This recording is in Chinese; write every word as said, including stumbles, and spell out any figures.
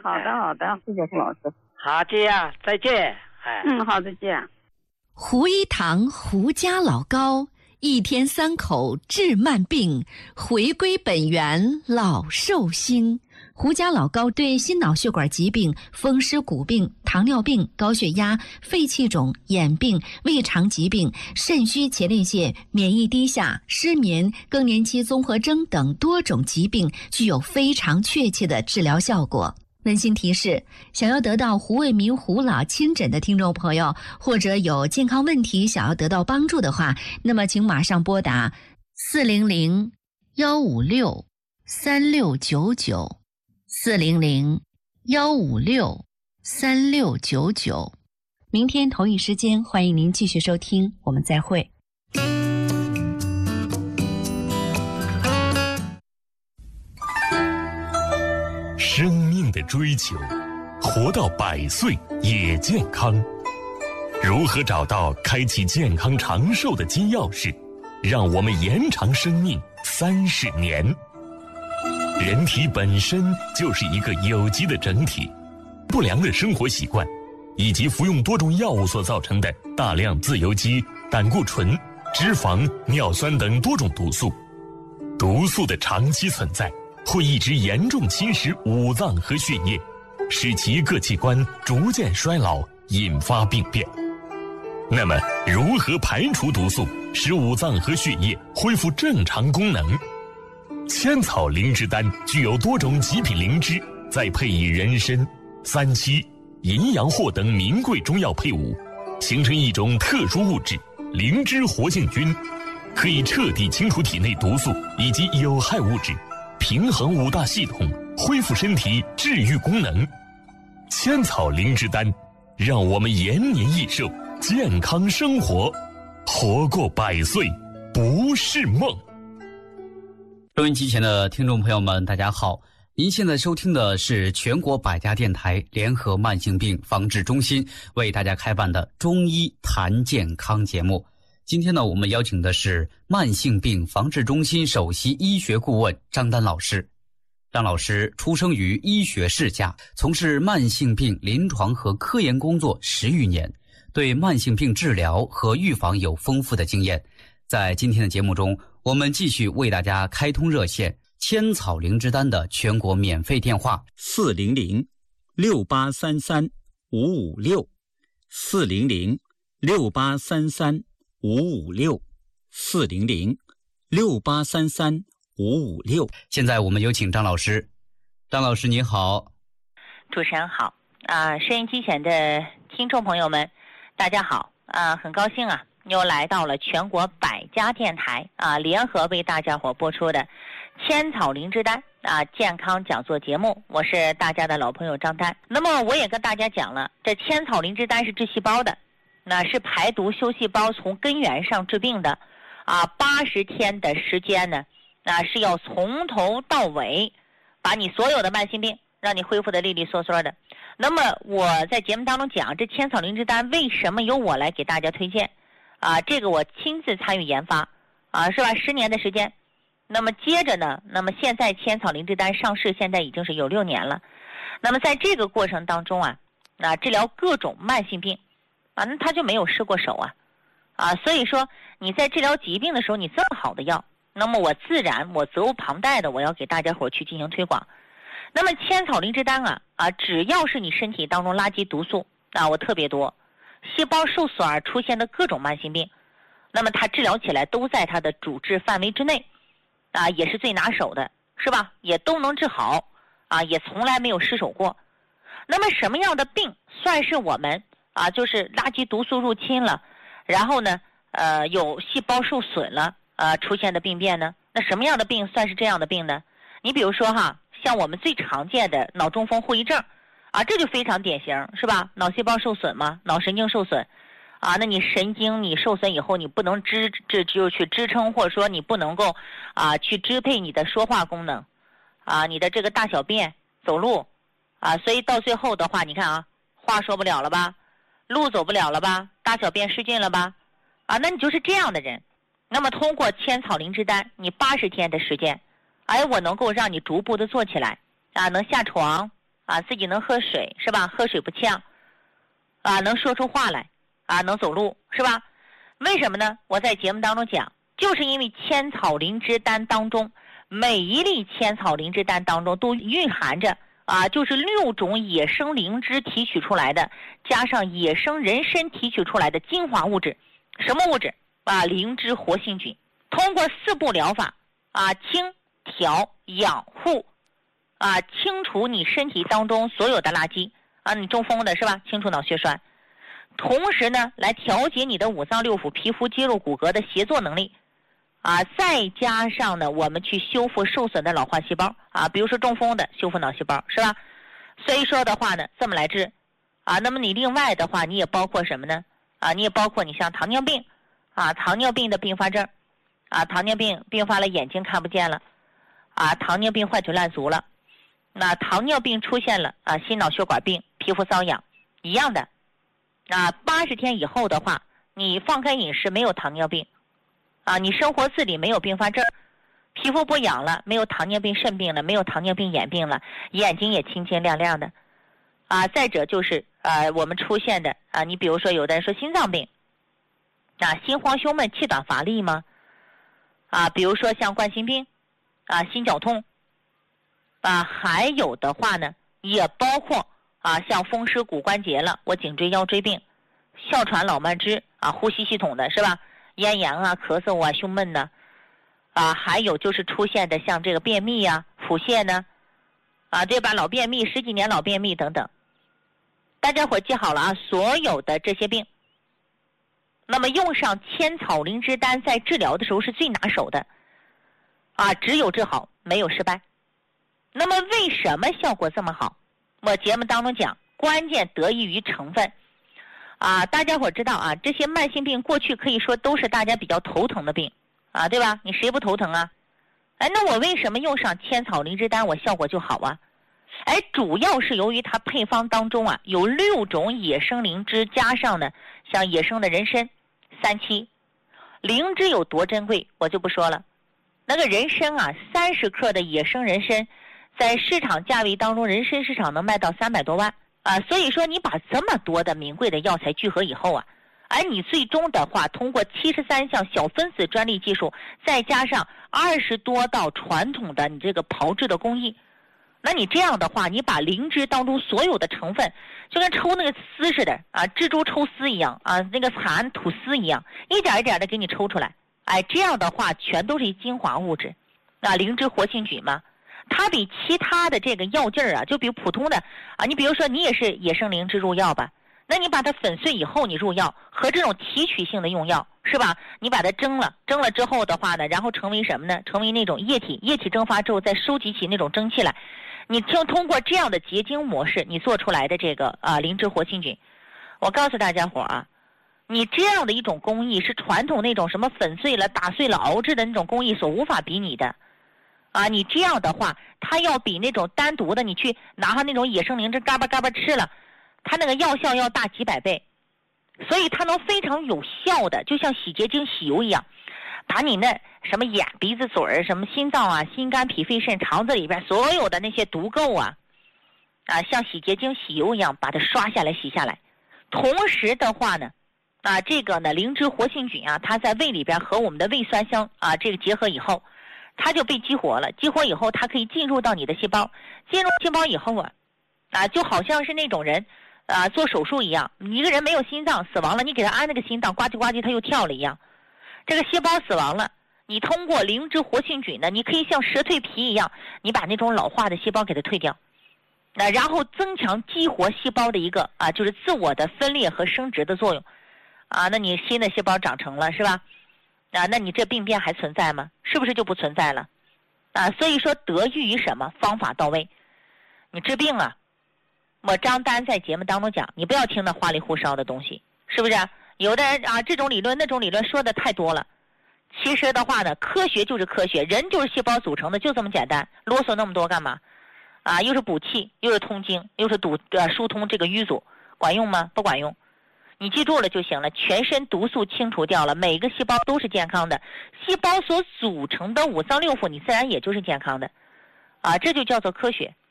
好的好的，谢谢陈老师。 好，这样再见。哎， 嗯，好，再见。 胡一堂胡家老高，一天三口治慢病，回归本源老寿星。胡家老高对心脑血管疾病、风湿骨病、糖尿病、高血压、肺气肿、眼病、胃肠疾病、肾虚前列腺、免疫低下、失眠、更年期综合征等多种疾病具有非常确切的治疗效果。温馨提示：想要得到胡卫民胡老亲诊的听众朋友，或者有健康问题想要得到帮助的话，那么请马上拨打四零零幺五六三六九九。四零零幺五六三六九九，明天同一时间，欢迎您继续收听，我们再会。 生命的追求，活到百岁也健康。如何找到开启健康长寿的金钥匙，让我们延长生命三十年？人体本身就是一个有机的整体，不良的生活习惯以及服用多种药物所造成的大量自由基、胆固醇、脂肪、尿酸等多种毒素，毒素的长期存在会一直严重侵蚀五脏和血液，使其各器官逐渐衰老，引发病变。那么如何排除毒素，使五脏和血液恢复正常功能？千草灵芝丹具有多种极品灵芝，再配以人参、三七、淫羊藿等名贵中药配伍，形成一种特殊物质灵芝活性菌，可以彻底清除体内毒素以及有害物质，平衡五大系统，恢复身体治愈功能。千草灵芝丹让我们延年益寿，健康生活，活过百岁不是梦。 收音机前的听众朋友们，大家好，您现在收听的是全国百家电台联合慢性病防治中心为大家开办的中医谈健康节目。今天呢，我们邀请的是慢性病防治中心首席医学顾问张丹老师。张老师出生于医学世家，从事慢性病临床和科研工作十余年，对慢性病治疗和预防有丰富的经验。在今天的节目中，我们继续为大家开通热线千草灵芝丹的全国免费电话四零零六八三三五五六四零零六八三三五五六四零零六八三三五五六。 现在我们有请张老师。张老师您好。 主持人好啊，收音机前的听众朋友们大家好啊，很高兴啊又来到了全国百家电台啊，联合为大家伙播出的千草灵芝丹啊健康讲座节目，我是大家的老朋友张丹。那么我也跟大家讲了，这千草灵芝丹是治细胞的，那是排毒修细胞，从根源上治病的啊。八十天的时间呢，那是要从头到尾把你所有的慢性病让你恢复的利利索索的。那么我在节目当中讲，这千草灵芝丹为什么由我来给大家推荐啊？这个我亲自参与研发啊，是吧？十年的时间。那么接着呢，那么现在千草灵芝丹上市现在已经是有六年了。那么在这个过程当中啊，那治疗各种慢性病啊，那他就没有失过手啊啊，所以说你在治疗疾病的时候，你这么好的药，那么我自然我责无旁贷的我要给大家伙去进行推广。那么千草灵芝丹啊啊，只要是你身体当中垃圾毒素啊，我特别多，细胞受损而出现的各种慢性病，那么它治疗起来都在它的主治范围之内啊，也是最拿手的，是吧？也都能治好啊，也从来没有失手过。那么什么样的病算是我们啊，就是垃圾毒素入侵了，然后呢，呃，有细胞受损了，呃，出现的病变呢？那什么样的病算是这样的病呢？你比如说哈，像我们最常见的脑中风后遗症啊，这就非常典型，是吧？脑细胞受损嘛，脑神经受损啊，那你神经你受损以后，你不能支支就去支撑，或者说你不能够啊去支配你的说话功能啊，你的这个大小便走路啊，所以到最后的话，你看啊，话说不了了吧，路走不了了吧，大小便失禁了吧，啊，那你就是这样的人。那么通过千草灵芝丹，你八十天的时间，哎，我能够让你逐步的做起来啊，能下床啊，自己能喝水是吧？喝水不呛，啊，能说出话来，啊，能走路是吧？为什么呢？我在节目当中讲，就是因为千草灵芝丹当中，每一粒千草灵芝丹当中都蕴含着啊，就是六种野生灵芝提取出来的，加上野生人参提取出来的精华物质，什么物质啊？灵芝活性菌。通过四步疗法啊，清、调、养、护啊，清除你身体当中所有的垃圾啊，你中风的是吧？清除脑血栓，同时呢，来调节你的五脏六腑、皮肤、肌肉、骨骼的协作能力啊，再加上呢，我们去修复受损的老化细胞啊，比如说中风的修复脑细胞是吧？所以说的话呢，这么来治啊。那么你另外的话，你也包括什么呢？啊，你也包括你像糖尿病啊，糖尿病的并发症。啊，糖尿病并发了，眼睛看不见了，啊，糖尿病坏腿烂足了，那糖尿病出现了啊，心脑血管病、皮肤瘙痒，一样的，啊，八十天以后的话，你放开饮食没有糖尿病，啊，你生活自理没有并发症，皮肤不痒了，没有糖尿病肾病了，没有糖尿病眼病了，眼睛也清清亮亮的，啊，再者就是啊，我们出现的啊，你比如说有的人说心脏病，啊，心慌胸闷、气短乏力吗？啊，比如说像冠心病，啊，心绞痛，啊，还有的话呢，也包括啊，像风湿骨关节了，我颈椎腰椎病，哮喘老慢支啊，呼吸系统的是吧？咽炎啊，咳嗽啊，胸闷呢，啊，还有就是出现的像这个便秘呀、啊、腹泻呢，啊，对吧？老便秘，十几年老便秘等等，大家伙记好了啊，所有的这些病。那么用上千草灵芝丹在治疗的时候是最拿手的，啊，只有治好没有失败。那么为什么效果这么好？我节目当中讲，关键得益于成分。啊，大家伙知道啊，这些慢性病过去可以说都是大家比较头疼的病，啊，对吧？你谁不头疼啊？哎，那我为什么用上千草灵芝丹我效果就好啊？哎，主要是由于它配方当中啊有六种野生灵芝，加上呢像野生的人参。三七，灵芝有多珍贵，我就不说了。那个人参啊，三十克的野生人参，在市场价位当中，人参市场能卖到三百多万啊。所以说，你把这么多的名贵的药材聚合以后啊，而你最终的话，通过七十三项小分子专利技术，再加上二十多道传统的你这个炮制的工艺。那你这样的话，你把灵芝当中所有的成分，就跟抽那个丝似的啊，蜘蛛抽丝一样啊，那个蚕吐丝一样，一点一点的给你抽出来。哎，这样的话全都是精华物质，啊，灵芝活性菌嘛，它比其他的这个药劲儿啊，就比普通的啊，你比如说你也是野生灵芝入药吧，那你把它粉碎以后你入药，和这种提取性的用药是吧？你把它蒸了，蒸了之后的话呢，然后成为什么呢？成为那种液体，液体蒸发之后再收集起那种蒸汽来。你就通过这样的结晶模式，你做出来的这个啊灵芝活性菌，我告诉大家伙啊，你这样的一种工艺是传统那种什么粉碎了、打碎了、熬制的那种工艺所无法比拟的，啊，你这样的话，它要比那种单独的你去拿上那种野生灵芝嘎巴嘎巴吃了，它那个药效要大几百倍，所以它能非常有效的，就像洗洁精、洗油一样。把你那什么眼鼻子嘴儿什么心脏啊心肝脾肺肾肠子里边所有的那些毒垢啊啊像洗洁精洗油一样把它刷下来洗下来。同时的话呢啊这个呢灵芝活性菌啊它在胃里边和我们的胃酸相啊这个结合以后，它就被激活了，激活以后它可以进入到你的细胞，进入细胞以后啊啊就好像是那种人啊做手术一样，你一个人没有心脏死亡了，你给他安那个心脏呱唧呱唧他又跳了一样，这个细胞死亡了，你通过灵芝活性菌呢，你可以像蛇蜕皮一样，你把那种老化的细胞给它退掉，那然后增强激活细胞的一个啊，就是自我的分裂和生殖的作用，啊，那你新的细胞长成了是吧？啊，那你这病变还存在吗？是不是就不存在了？啊，所以说得益于什么？方法到位。你治病啊，我张丹在节目当中讲，你不要听那花里胡哨的东西，是不是？有的人啊，这种理论那种理论说的太多了。其实的话呢，科学就是科学，人就是细胞组成的，就这么简单，啰嗦那么多干嘛？啊，又是补气，又是通经，又是堵呃疏通这个淤阻，管用吗？不管用。你记住了就行了，全身毒素清除掉了，每个细胞都是健康的，细胞所组成的五脏六腑，你自然也就是健康的，啊，这就叫做科学。